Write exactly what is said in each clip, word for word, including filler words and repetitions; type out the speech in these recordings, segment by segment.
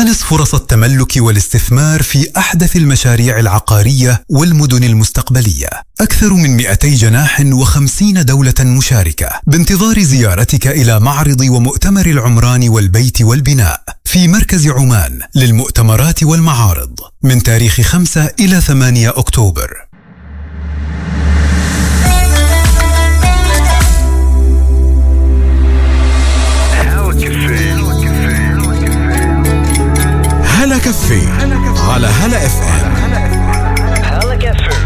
اقتنص فرص التملك والاستثمار في أحدث المشاريع العقارية والمدن المستقبلية. أكثر من مئتي جناح وخمسين دولة مشاركة، بانتظار زيارتك إلى معرض ومؤتمر العمران والبيت والبناء في مركز عمان للمؤتمرات والمعارض من تاريخ خمسة إلى ثمانية أكتوبر. هلا كافيه على هلا اف ام. هلا كافيه.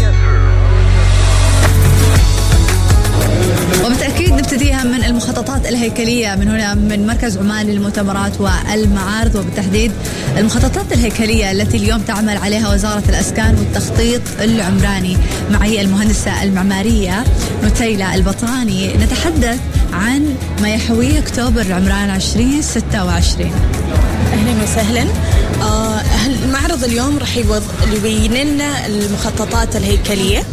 وبالتأكيد نبتديها من المخططات الهيكلية من هنا من مركز عمان للمؤتمرات والمعارض، وبالتحديد المخططات الهيكلية التي اليوم تعمل عليها وزارة الأسكان والتخطيط العمراني. معي المهندسة المعمارية نتيلة البطراني، نتحدث عن ما يحويه أكتوبر العمران عشرين ستة وعشرين. أهلا وسهلا. آه المعرض اليوم راح يبين لنا المخططات الهيكلية.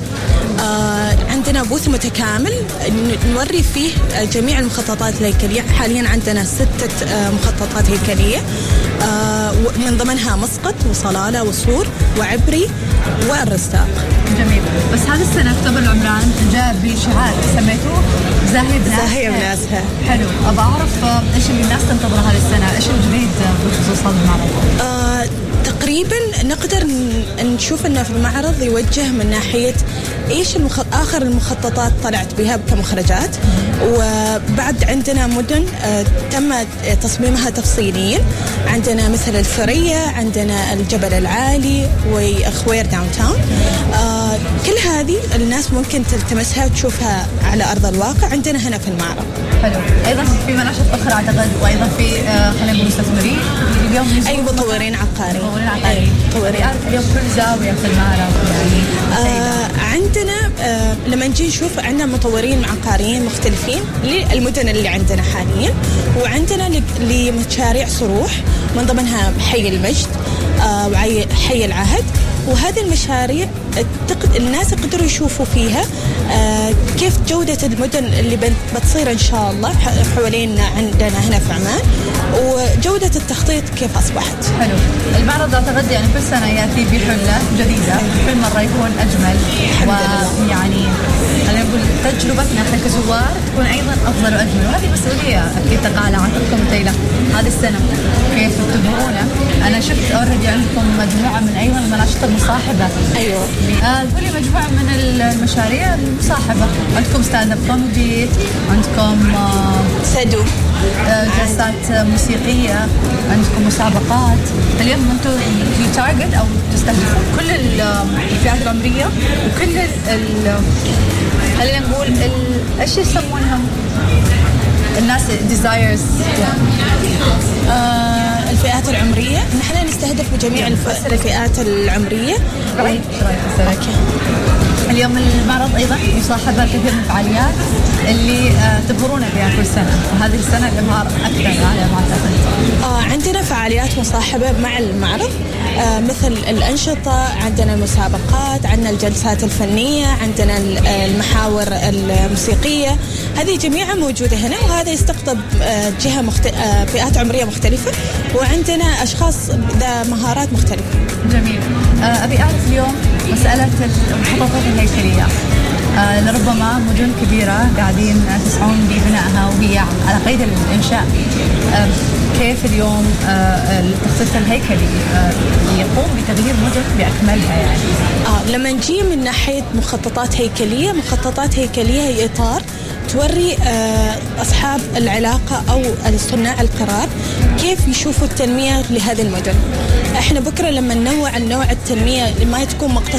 آه عندنا بوث متكامل نوري فيه جميع المخططات الهيكلية. حاليا عندنا ستة آه مخططات هيكلية، آه من ضمنها مسقط وصلالة وصور وعبري والرستاق. جميل. بس هذه السنة أكتوبر العمران جاء بشعار سميتوه زاهية بناسها. زاهية بناسها. حلو. أبغى أعرف إيش اللي الناس تنتظره هذه السنة، إيش الجديد بخصوص هذا المعرض؟ آه تقريبا نقدر نشوف أنه في المعرض يوجه من ناحية إيش المخ... آخر المخططات طلعت بها كمخرجات، وبعد عندنا مدن آه تم تصميمها تفصيليا. عندنا مثل الثريا، عندنا الجبل العالي وخوير داون تاون. آه كل هذه الناس ممكن تلتمسها وتشوفها على أرض الواقع عندنا هنا في المعرض. حلو. أيضا في مناشط أخرى أعتقد، وأيضا في آه خلينا نقول مستثمرين اليوم، أي مطورين عقاري. مطورين عقاري. مطورين. أعرف اليوم كل زاوية في المعرض يعني. آه عندنا آه لما نجي نشوف عندنا مطورين عقاريين مختلفين للمدن اللي عندنا حاليا، وعندنا لمشاريع صروح من ضمنها حي المجد آه وحي العهد. وهذه المشاريع الناس يقدروا يشوفوا فيها آه كيف جودة المدن اللي بتصير إن شاء الله حوالينا عندنا هنا في عمان، وجودة التخطيط كيف أصبحت. حلو. المعرض أعتقد يعني كل سنة يأتي بحلة جديدة، كل مرة يكون أجمل، ويعني خلينا نقول تجربتنا احنا كزوار تكون أيضا أفضل وأجمل، وهذه مسؤولية أكيد تقع على عاتقكم نتيلة. هذه السنة كيف تبهرونا؟ أنا شفت أوريدي عندكم مجموعة من أيضا المناشط المصاحبة. أيوة. آه قولي مجموعة من المشاريع المصاحبة. عندكم ستاند اب كوميدي، عندكم آه سدو، آه جلسات موسيقية، عندكم مسابقات. اليوم أنتم تارجت أو تستهدفون كل الفئات العمرية وكل ال خلينا نقول ايش يسمونهم الناس ديزايرز. آه الفئات العمرية نحن نستهدف بجميع الفئات العمرية. رايك رايك اليوم المعرض أيضا يصاحبها كثير من الفعاليات اللي آه تبهرونا بها كل سنة، وهذه السنة الإبهار أكثر على ما أعتقد. آه عندنا فعاليات مصاحبة مع المعرض، آه مثل الأنشطة، عندنا المسابقات، عندنا الجلسات الفنية، عندنا المحاور الموسيقية. هذه جميعها موجودة هنا، وهذا يستقطب آه جهة مخت... آه فئات عمرية مختلفة، وعندنا أشخاص ذا مهارات مختلفة. جميل. آه أبي أعرف اليوم مسألة المخططات الهيكلية. آه لربما مدن كبيرة قاعدين تسعون ببنائها وهي على قيد الإنشاء. آه كيف اليوم آه التخطيط الهيكلي آه يقوم بتغيير مدن بأكملها يعني؟ آه لما نجي من ناحية مخططات هيكلية، مخططات هيكلية هي إطار توري آه أصحاب العلاقة أو صناع القرار كيف يشوفوا التنمية لهذه المدن. احنا بكرة لما ننوع النوع التنمية ما تكون مقتصرة